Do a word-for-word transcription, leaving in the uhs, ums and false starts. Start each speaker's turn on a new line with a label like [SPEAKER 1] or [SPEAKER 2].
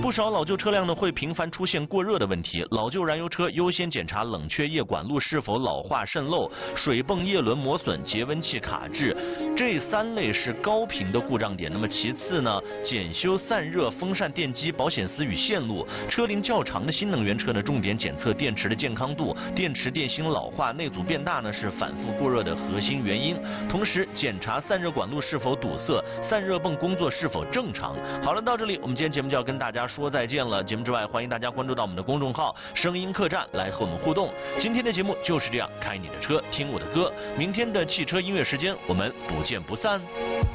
[SPEAKER 1] 不少老旧车辆呢会频繁出现过热的问题，老旧燃油车优先检查冷却液管路是否老化渗漏、水泵叶轮磨损、节温器卡滞，这三类是高频的故障点。那么其次呢，检修散热、风扇电机、保险丝与线路。车龄较长的新能源车呢，重点检测电池的健康度，电池电芯老化、内阻变大呢是反复过热的核心原因。同时检查散热管路是否堵塞，散热泵工作是否正常。好了，到这里我们今天节目就要跟大家说再见了。节目之外，欢迎大家关注到我们的公众号“声音客栈”来和我们互动。今天的节目就是这样，开你的车，听我的歌。明天的汽车音乐时间，我们不见不散。